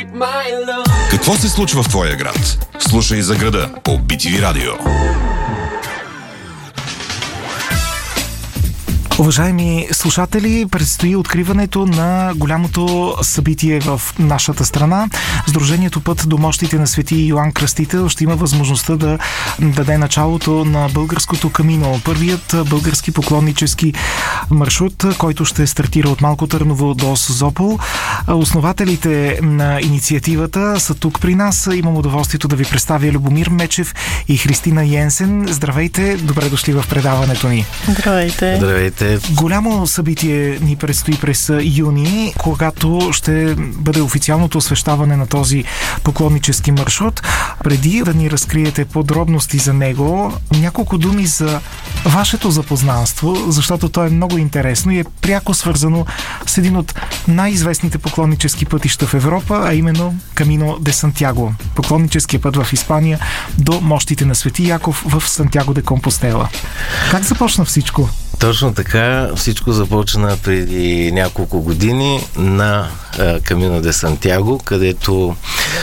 Какво се случва в твоя град? Слушай за града по BTV Радио. Уважаеми слушатели, предстои откриването на голямото събитие в нашата страна. Сдружението Път до мощите на Свети Йоан Кръстител ще има възможността да даде началото на българското камино. Първият български поклоннически маршрут, който ще стартира от Малко Търново до Созопол. Основателите на инициативата са тук при нас. Имам удоволствието да ви представя Любомир Мечев и Христина Йенсен. Здравейте, добре дошли в предаването ни. Здравейте. Здравейте. Голямо събитие ни предстои през юни, когато ще бъде официалното освещаване на този поклоннически маршрут. Преди да ни разкриете подробности за него, няколко думи за вашето запознанство, защото то е много интересно и е пряко свързано с един от най-известните поклоннически пътища в Европа, а именно Камино де Сантяго. Поклонническия път в Испания до мощите на Свети Яков в Сантяго де Компостела. Как започна всичко? Точно така, всичко започна преди няколко години на Камино де Сантяго, където